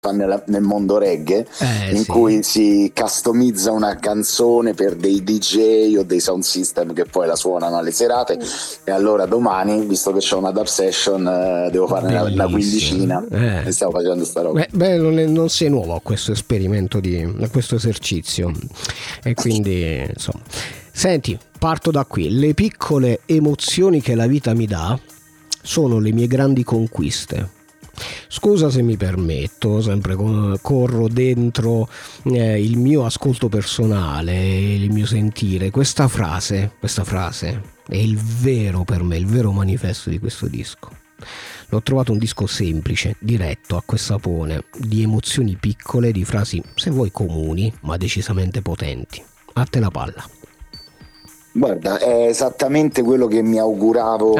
fa nel mondo reggae, in cui si customizza una canzone per dei DJ o dei sound system che poi la suonano alle serate, e allora domani, visto che c'è una dub session, devo fare una quindicina e stiamo facendo sta roba. Non sei nuovo a questo esperimento, a questo esercizio, e quindi insomma. Senti, parto da qui. Le piccole emozioni che la vita mi dà sono le mie grandi conquiste. Scusa se mi permetto, sempre corro dentro il mio ascolto personale, il mio sentire. Questa frase è il vero, per me, il vero manifesto di questo disco. L'ho trovato un disco semplice, diretto, acqua e sapone, di emozioni piccole, di frasi, se vuoi, comuni, ma decisamente potenti. A te la palla. Guarda, è esattamente quello che mi auguravo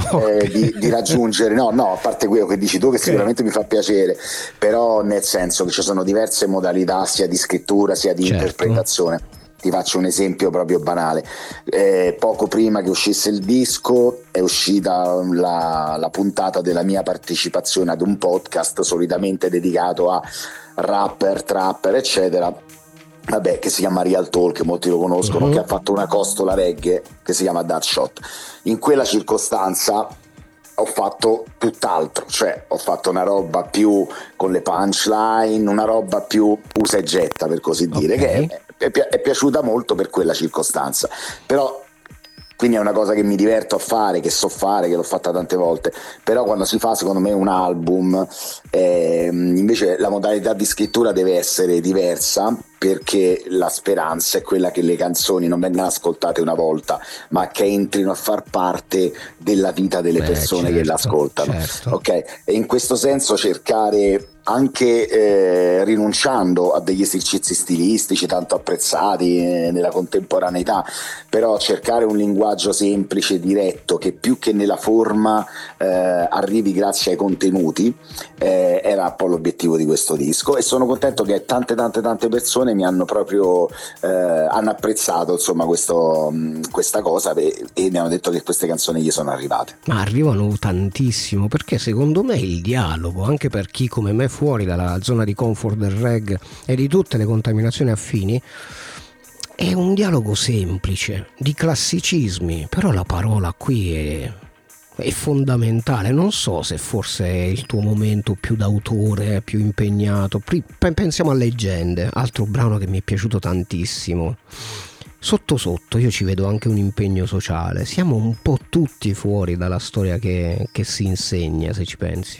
di raggiungere. No, a parte quello che dici tu, che sicuramente mi fa piacere, però nel senso che ci sono diverse modalità sia di scrittura sia di interpretazione. Ti faccio un esempio proprio banale. Poco prima che uscisse il disco è uscita la puntata della mia partecipazione ad un podcast solitamente dedicato a rapper, trapper, eccetera, che si chiama Real Talk, molti lo conoscono, che ha fatto una costola reggae che si chiama That Shot. In quella circostanza ho fatto tutt'altro, cioè ho fatto una roba più con le punchline, una roba più usa e getta, per così dire, che è piaciuta molto per quella circostanza. Però quindi è una cosa che mi diverto a fare, che so fare, che l'ho fatta tante volte. Però quando si fa, secondo me, un album, invece la modalità di scrittura deve essere diversa, perché la speranza è quella che le canzoni non vengano ascoltate una volta, ma che entrino a far parte della vita delle persone che l'ascoltano. Ok? E in questo senso cercare, anche rinunciando a degli esercizi stilistici tanto apprezzati nella contemporaneità, però cercare un linguaggio semplice, diretto, che più che nella forma arrivi grazie ai contenuti, era un po' l'obiettivo di questo disco, e sono contento che tante persone mi hanno proprio hanno apprezzato, insomma, questa cosa, e mi hanno detto che queste canzoni gli sono arrivate. Ma arrivano tantissimo, perché secondo me il dialogo, anche per chi come me fuori dalla zona di comfort del reggae e di tutte le contaminazioni affini, è un dialogo semplice, di classicismi, però la parola qui è fondamentale. Non so se forse è il tuo momento più d'autore, più impegnato. Pensiamo a Leggende, altro brano che mi è piaciuto tantissimo. Sotto io ci vedo anche un impegno sociale. Siamo un po' tutti fuori dalla storia che si insegna, se ci pensi.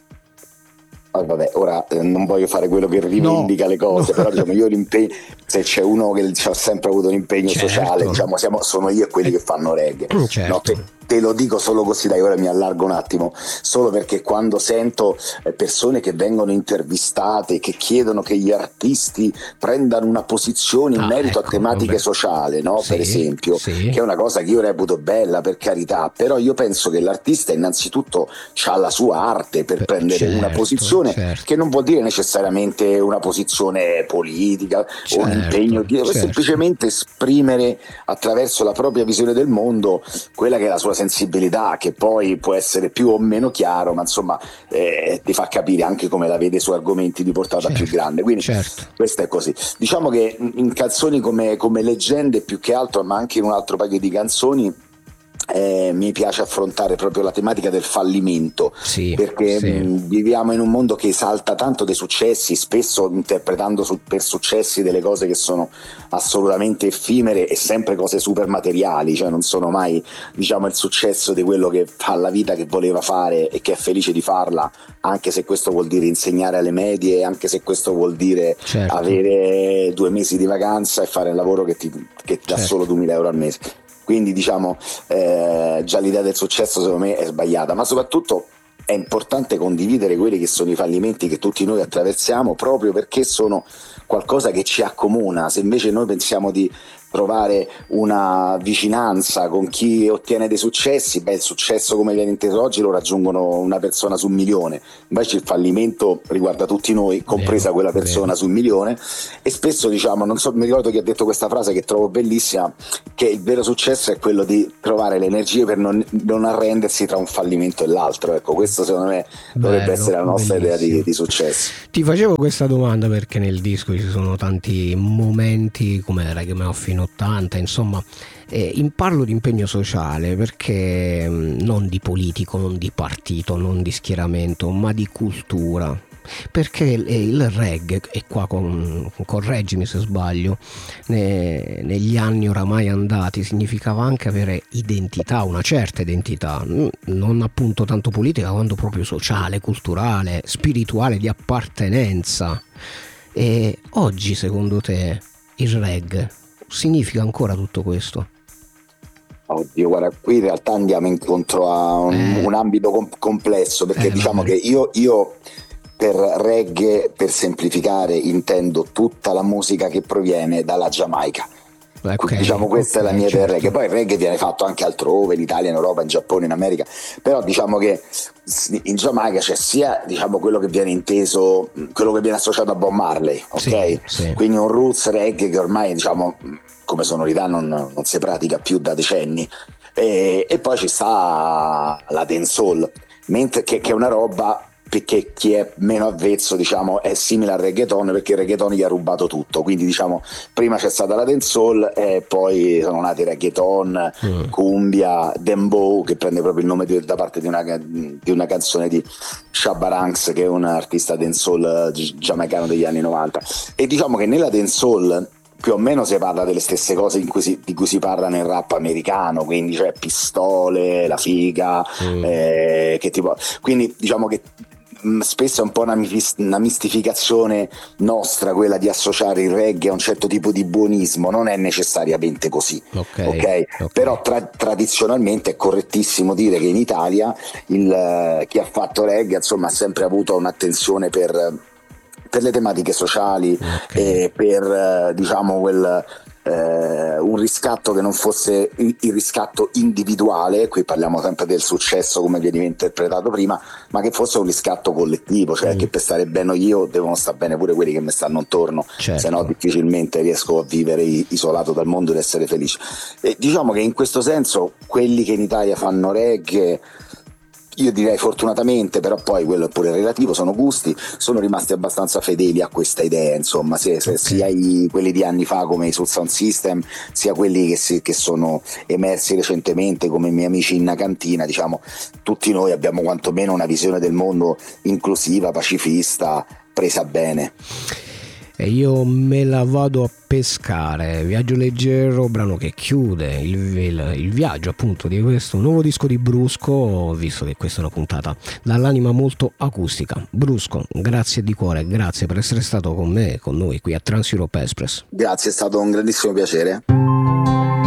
Vabbè, ora non voglio fare quello che rivendica le cose, però diciamo, io l'impegno, se c'è uno che ha sempre avuto un impegno sociale, diciamo, sono io e quelli che fanno reggae. No, te lo dico solo così, dai, ora mi allargo un attimo, solo perché quando sento persone che vengono intervistate, che chiedono che gli artisti prendano una posizione in merito a tematiche sociali, no? Per esempio, che è una cosa che io reputo bella, per carità, però io penso che l'artista innanzitutto ha la sua arte per prendere una posizione, che non vuol dire necessariamente una posizione politica o un impegno, semplicemente esprimere attraverso la propria visione del mondo quella che è la sua sensibilità, che poi può essere più o meno chiaro, ma insomma ti fa capire anche come la vede su argomenti di portata più grande. Quindi questo è così. Diciamo che in canzoni come Leggende, più che altro, ma anche in un altro paio di canzoni, mi piace affrontare proprio la tematica del fallimento, perché viviamo in un mondo che esalta tanto dei successi, spesso interpretando per successi delle cose che sono assolutamente effimere e sempre cose super materiali, cioè non sono mai, diciamo, il successo di quello che fa la vita che voleva fare e che è felice di farla, anche se questo vuol dire insegnare alle medie, anche se questo vuol dire avere 2 mesi di vacanza e fare un lavoro che ti dà solo 2.000 euro al mese. Quindi diciamo già l'idea del successo secondo me è sbagliata, ma soprattutto è importante condividere quelli che sono i fallimenti che tutti noi attraversiamo, proprio perché sono qualcosa che ci accomuna. Se invece noi pensiamo di trovare una vicinanza con chi ottiene dei successi. Il successo come viene inteso oggi lo raggiungono una persona su 1.000.000, invece il fallimento riguarda tutti noi, compresa quella persona su 1.000.000, e spesso diciamo, non so, mi ricordo chi ha detto questa frase che trovo bellissima, che il vero successo è quello di trovare le energie per non arrendersi tra un fallimento e l'altro. Ecco, questo secondo me dovrebbe essere la nostra idea di successo. Ti facevo questa domanda perché nel disco ci sono tanti momenti come Ragamuffin 80, insomma, parlo di impegno sociale perché non di politico, non di partito, non di schieramento, ma di cultura. Perché il reggae, e qua correggimi se sbaglio, negli anni oramai andati significava anche avere identità, una certa identità, non appunto tanto politica quanto proprio sociale, culturale, spirituale, di appartenenza. E oggi secondo te il reggae significa ancora tutto questo? Oddio, guarda, qui in realtà andiamo incontro a un ambito complesso, perché diciamo che io per reggae, per semplificare, intendo tutta la musica che proviene dalla Giamaica. Okay, diciamo questa è la mia idea del reggae. Poi il reggae viene fatto anche altrove, in Italia, in Europa, in Giappone, in America, però diciamo che in Giamaica c'è sia diciamo quello che viene inteso, quello che viene associato a Bob Marley, ok? Sì. Quindi un roots reggae che ormai diciamo come sonorità non si pratica più da decenni, e poi ci sta la dancehall, mentre che è una roba perché chi è meno avvezzo diciamo è simile al reggaeton, perché il reggaeton gli ha rubato tutto, quindi diciamo prima c'è stata la dancehall e poi sono nati reggaeton, cumbia, dembow, che prende proprio il nome da parte di una canzone di Shabba Ranks, che è un artista dancehall giamaicano degli anni 90, e diciamo che nella dancehall più o meno si parla delle stesse cose di cui si parla nel rap americano, quindi c'è pistole, la figa, che tipo, quindi diciamo che spesso è un po' una mistificazione nostra quella di associare il reggae a un certo tipo di buonismo. Non è necessariamente così, okay? Però tradizionalmente è correttissimo dire che in Italia chi ha fatto reggae insomma ha sempre avuto un'attenzione per le tematiche sociali, e per diciamo un riscatto che non fosse il riscatto individuale. Qui parliamo sempre del successo come veniva interpretato prima, ma che fosse un riscatto collettivo, cioè che per stare bene io devono stare bene pure quelli che mi stanno intorno, se no difficilmente riesco a vivere isolato dal mondo ed essere felice. E diciamo che in questo senso quelli che in Italia fanno reggae, io direi fortunatamente, però poi quello è pure relativo, sono gusti, sono rimasti abbastanza fedeli a questa idea, insomma, sia quelli di anni fa come i Soul Sound System, sia quelli che sono emersi recentemente come i miei amici in una cantina. Diciamo, tutti noi abbiamo quantomeno una visione del mondo inclusiva, pacifista, presa bene. E io me la vado a pescare. Viaggio leggero, brano che chiude il viaggio appunto di questo nuovo disco di Brusco, visto che questa è una puntata dall'anima molto acustica. Brusco, grazie di cuore, grazie per essere stato con me e con noi qui a Trans Europe Express. Grazie, è stato un grandissimo piacere.